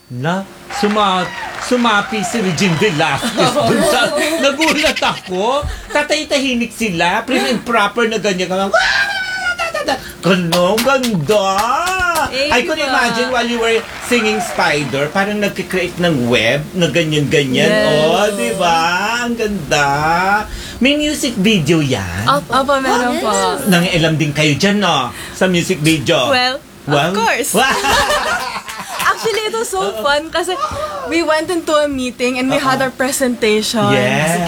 Na, sumapi si Regine Velasquez dun sa, nagulat ako. Tatay-tahimik sila, prim and proper na ganyan. Ganong ganda! I could imagine while you were singing Spider, parang nagkikreate ng web na ganyan-ganyan. Yes. Oh, di ba? Ang ganda. May music video yan. Opo, meron po. Nangialam din kayo dyan, no? Sa music video. Well, of course. Actually, it was so fun kasi we went into a meeting and we had our presentation. Yes.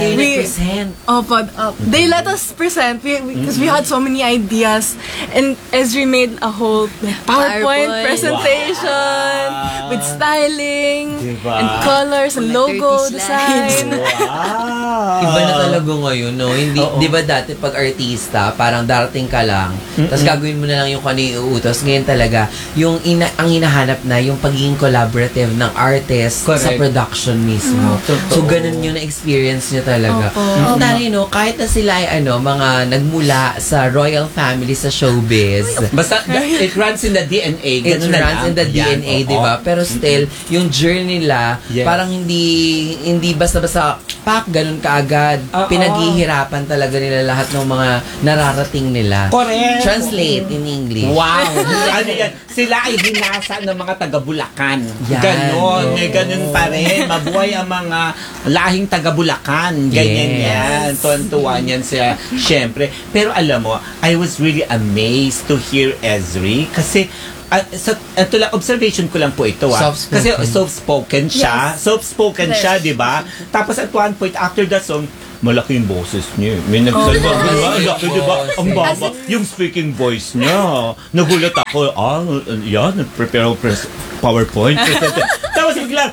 They let us present because we had so many ideas, and Esri made a whole PowerPoint presentation with styling and colors and logo design. Wow. Iba na talaga ngayon, no? Hindi, di ba dati pag artista, parang darating ka lang, tapos gagawin mo na lang yung kung ano yung uutos. Ngayon talaga, ang hinahanap na yung pagiging collaborative ng artist sa production mismo. So, ganun yung na-experience niya talaga. Ang tari, no? Kahit na sila ay mga nagmula sa royal family sa showbiz. Basta, it runs in the DNA. It Ganun na runs lang. in the DNA, di ba? Pero still, yung journey nila, parang hindi basta-basta ganun kaagad. Pinaghihirapan talaga nila lahat ng mga nararating nila. Correct. Translate in English. Wow. Ano yan? Sila ay hinasa ng mga taga-Bulacan. Yan. Ganon. Ganun pa rin. Mabuhay ang mga lahing taga-Bulacan. Ganyan yan. Tuwan-tuwa yan siya. Siyempre. Pero alam mo, I was really amazed to hear Esri kasi observation ko lang po ito kasi soft-spoken siya. Soft-spoken siya, di ba? Tapos at one point, after the song, malaki yung boses niya. May nagsalba, di ba? Ang baba. Yung speaking voice niya. Nagulat ako. Yan, prepare ako PowerPoint. Tapos biglang,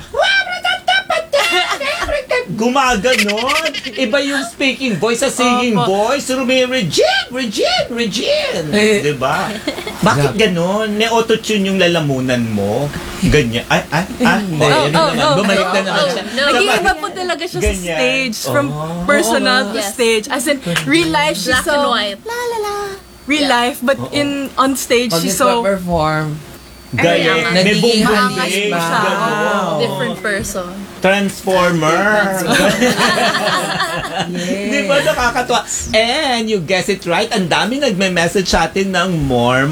gumaganon. Iba yung speaking voice sa singing voice. Regine. Diba? Bakit ganon? May auto-tune yung lalamunan mo. Ganyan. Bumalik na naman siya. Nag-iiba po talaga siya sa stage. From personal to stage. As in, real life, she's Black and white. real life, but on stage, Pag she's so... perform Gaya. May nagiging bumbling. wow. Different person. Transformer. Di ba nakakatuwa? And you guess it right, ang dami nagme-message sa atin ng more.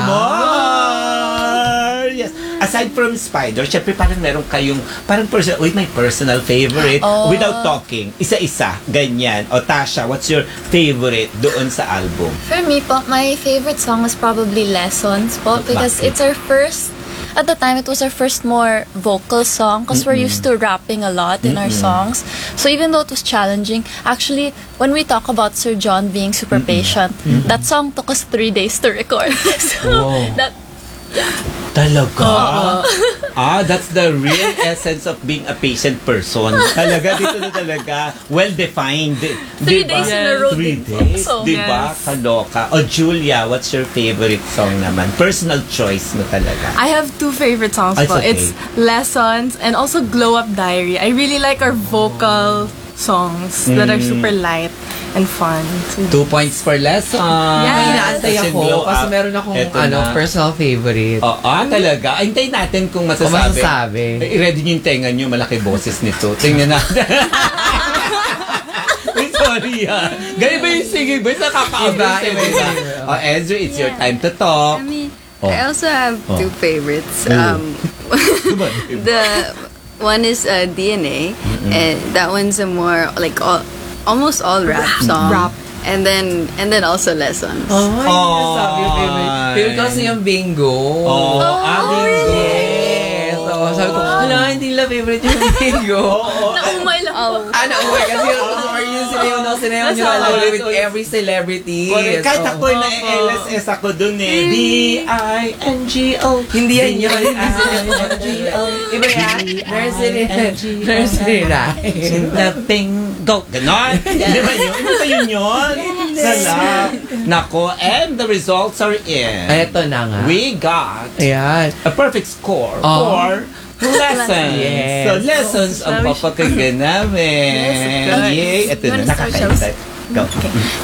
Yes. Aside from Spider, syempre parang meron kayong, parang my personal favorite, without talking, isa-isa, ganyan. O Tasha, what's your favorite doon sa album? For me po, my favorite song was probably Lessons po because it's our first, at the time, it was our first more vocal song because we're used to rapping a lot in our songs. So even though it was challenging, actually, when we talk about Sir John being super patient, that song took us 3 days to record. So Talaga? That's the real essence of being a patient person. Talaga, dito na talaga. Well-defined. 3 days in a row. 3 days. So, Diba? Kaloka. O Julia, what's your favorite song naman? Personal choice mo talaga. I have 2 favorite songs It's po. okay. It's Lessons and also Glow Up Diary. I really like our vocal songs that are super light and fun. 2 points for lesson. Yes. Inaantay Kasi glow ako kasi up. meron akong Eto na. personal favorite. Talaga. Hintayin natin kung masasabi. I-ready niyo yung tenga niyo. Malaki boses nito. Tingnan natin. Sorry Ganyan ba yung singing voice? Nakaka-abis. Iba. Ezra, it's your time to talk. I mean, I also have 2 favorites. The one is DNA, and that one's a more like almost all rap song. And then also Lessons. Sabi yung favorite. Favorite kasi yung Bingo. Bingo. Yes. Sabi ko, hindi nila favorite yung Bingo. Naumay lang po. Naumay kasi yung sinayaw nyo with every celebrity. Kahit ako'y na-LSS ako dun B-I-N-G-O. Hindi yan yun. Iba yan? Nursery The bingo. Ganon. Di ba yun? Hindi ba yun? Salap. Nako, and the results are in. Eto na nga. We got Ayan. a perfect score for lessons. Yes. So, lessons ang papakinggan namin. Yay! Ito na, nakakaintay. Go.